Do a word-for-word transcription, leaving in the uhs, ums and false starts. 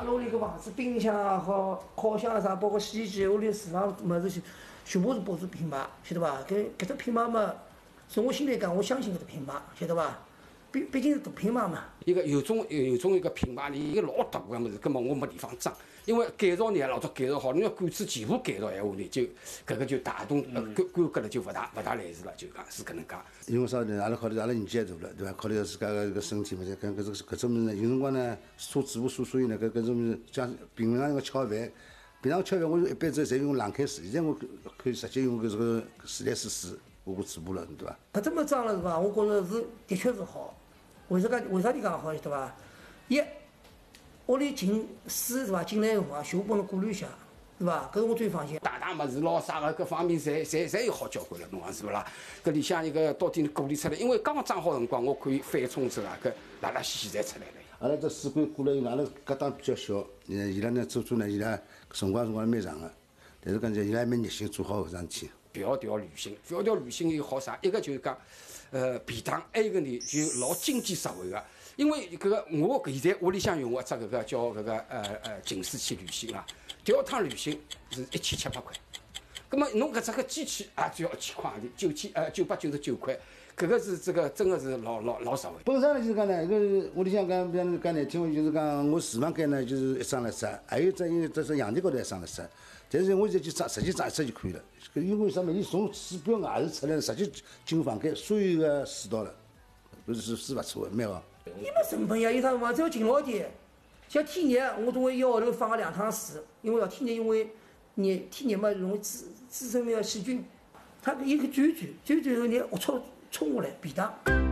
阿拉屋里个房子，冰箱也好，烤箱啊啥，包括洗衣机，屋里厨房物事全部是保持品牌，晓得伐？搿搿只品牌嘛，从我心里讲，我相信搿只品牌，晓得伐？毕毕竟是大品牌嘛。 一个有种有种一个品牌里一个老大个物事，根本我没地方装，因为改造呢老早改造好，侬要管子全部改造闲话呢，就搿个就大动呃规规格了就勿大勿大来事了，就讲是搿能介。 因为啥呢？阿拉考虑阿拉年纪也大了，对伐？考虑到自家个搿身体嘛，再搿搿种搿种物事呢，有辰光呢，做主妇所所以呢，搿搿种物事像平常个吃好饭，平常吃饭我一般子侪用冷开水，现在我可以直接用搿这个自来水水我我嘴巴了，对伐？ 搿这么装了是伐？我觉着是的确是好。为啥个？为啥你讲好？晓得伐？一，屋里进水是伐？进来以后啊，全部帮侬过滤一下，是伐？搿是我最放心。 大大物事咯啥个各方面，侪侪侪有好交关了，侬讲是勿啦？搿里向一个到底过滤出来，因为刚刚装好辰光，我可以翻冲之后啊，搿拉拉稀稀侪出来了。 阿拉这水管过来以后，阿拉隔档比较小，呃，伊拉呢做做呢，伊拉辰光辰光蛮长个，但是讲起伊拉还蛮热心做好搿桩事体。迢迢旅行，迢迢旅行有好啥？一个就是讲，呃，便当；还有一个呢，就老经济实惠个。因为搿个我现在屋里向用个只搿个叫搿个呃呃警示器旅行啊，第二趟旅行是一千七百块。葛么侬搿只个机器也只要一千块钿，九千呃九百九十九块，搿个是这个真个是老老老实惠。 本身呢就是讲呢，搿屋里向讲，比方讲难听话，就是讲我厨房间呢就是一张垃圾，还有只因为这是阳台高头一张垃圾。但是我现在就装，实际装一只就可以了。因为啥么？伊从指标外头出来，直接进房间，所有个水道了，搿是是勿错的，蛮好。 伊没成本呀，有啥辰光只要勤劳点。像天热，我总归一个号头放个两趟水，因为要天热，因为热天热嘛容易滋滋生那个细菌，它有个转转转转后呢，龌龊冲下来便当。